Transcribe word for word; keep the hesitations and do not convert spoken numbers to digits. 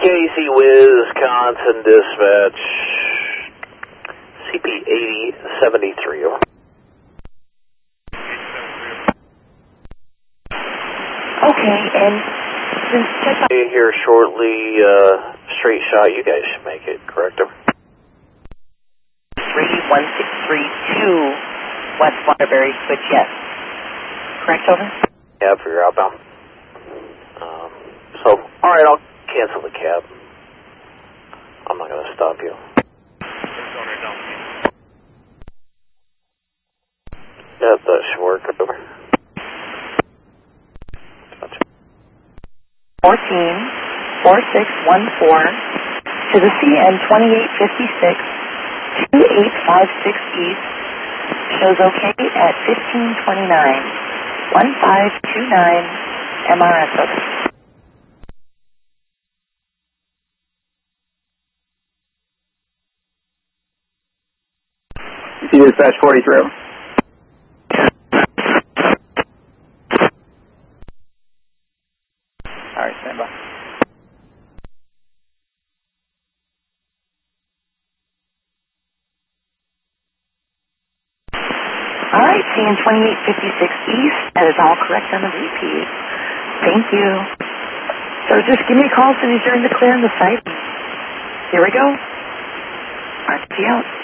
Casey, Wisconsin Dispatch, C P eighty seventy-three. Okay, and since check out here shortly, uh, straight shot, you guys should make it, correct? three one six three two West Waterbury, switch yes. Correct, over? Yeah, for your outbound. Um, so, alright, I'll cancel the cab. I'm not going to stop you. Yeah, that should work. Over. fourteen four six one four to the C N twenty-eight fifty-six, two eight five six East, shows okay at fifteen twenty-nine, one five two nine, M R S over. C Dispatch forty-three. All right, stand by. All right, C N twenty-eight fifty-six East, that is all correct on the repeat. Thank you. So just give me a call as soon as you're in the clear on the site. Here we go. R T P out.